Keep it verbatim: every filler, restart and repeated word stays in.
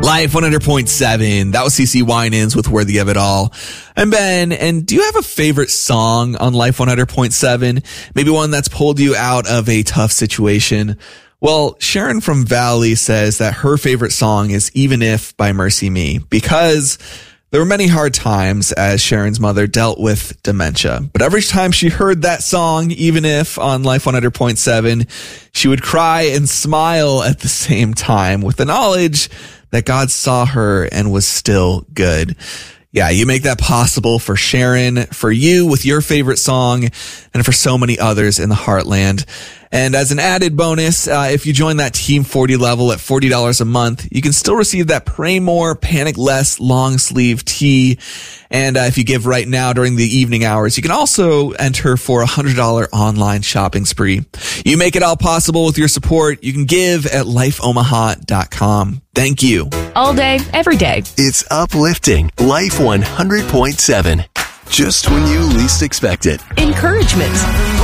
Life one hundred point seven. That was C C Winans with Worthy of It All. I'm Ben, and do you have a favorite song on Life one hundred point seven? Maybe one that's pulled you out of a tough situation? Well, Sharon from Valley says that her favorite song is Even If by Mercy Me, because there were many hard times as Sharon's mother dealt with dementia. But every time she heard that song, Even If, on Life one hundred point seven, she would cry and smile at the same time with the knowledge that God saw her and was still good. Yeah, you make that possible for Sharon, for you with your favorite song, and for so many others in the Heartland. And as an added bonus, uh, if you join that Team forty level at forty dollars a month, you can still receive that Pray More, Panic Less long sleeve tee. And uh, if you give right now during the evening hours, you can also enter for a one hundred dollars online shopping spree. You make it all possible with your support. You can give at life omaha dot com. Thank you. All day, every day. It's uplifting. Life one hundred point seven. Just when you least expect it. Encouragement.